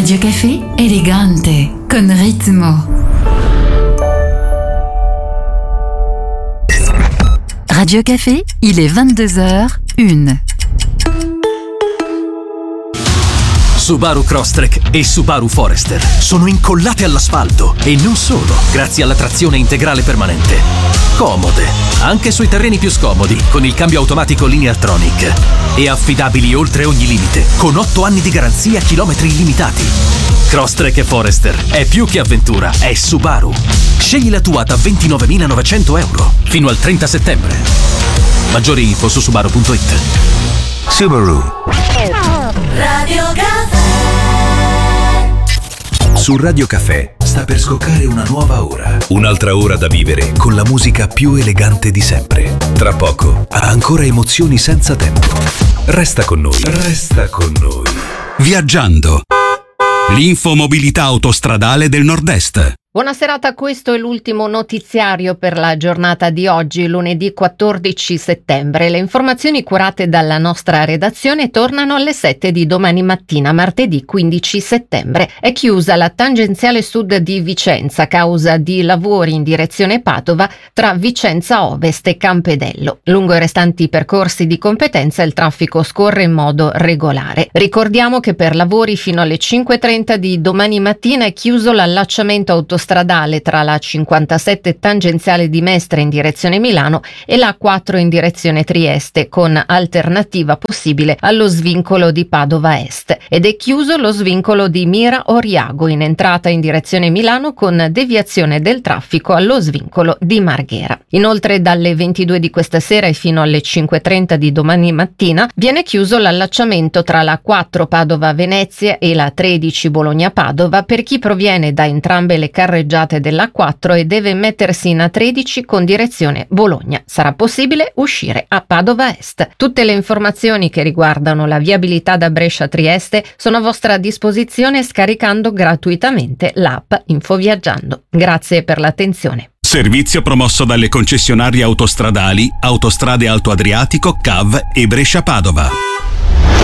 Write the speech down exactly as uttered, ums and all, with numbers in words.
Radio Café, elegante, con ritmo. Radio Café, il est vingt-deux heures une. Subaru Crosstrek e Subaru Forester sono incollate all'asfalto e non solo, grazie alla trazione integrale permanente. Comode, anche sui terreni più scomodi, con il cambio automatico Lineartronic. E affidabili oltre ogni limite, con otto anni di garanzia a chilometri illimitati. Crosstrek e Forester è più che avventura, è Subaru. Scegli la tua da ventinovemilanovecento euro fino al trenta settembre. Maggiori info su subaru punto it. Subaru. Radio Caffè. Su Radio Caffè sta per scoccare una nuova ora. Un'altra ora da vivere con la musica più elegante di sempre. Tra poco, ancora emozioni senza tempo. Resta con noi. Resta con noi. Viaggiando. L'infomobilità autostradale del Nord-Est. Buona serata, questo è l'ultimo notiziario per la giornata di oggi, lunedì quattordici settembre. Le informazioni curate dalla nostra redazione tornano alle sette di domani mattina, martedì quindici settembre. È chiusa la tangenziale sud di Vicenza a causa di lavori in direzione Padova tra Vicenza Ovest e Campedello. Lungo i restanti percorsi di competenza il traffico scorre in modo regolare. Ricordiamo che per lavori fino alle cinque e trenta di domani mattina è chiuso l'allacciamento autostradale stradale tra la cinquantasette tangenziale di Mestre in direzione Milano e la quattro in direzione Trieste, con alternativa possibile allo svincolo di Padova Est, ed è chiuso lo svincolo di Mira Oriago in entrata in direzione Milano con deviazione del traffico allo svincolo di Marghera. Inoltre dalle ventidue di questa sera e fino alle cinque e trenta di domani mattina viene chiuso l'allacciamento tra la quattro Padova Venezia e la tredici Bologna Padova per chi proviene da entrambe le carreggiate della quattro e deve mettersi in A tredici con direzione Bologna. Sarà possibile uscire a Padova Est. Tutte le informazioni che riguardano la viabilità da Brescia a Trieste sono a vostra disposizione scaricando gratuitamente l'app Infoviaggiando. Grazie per l'attenzione. Servizio promosso dalle concessionarie autostradali Autostrade Alto Adriatico, C A V e Brescia Padova.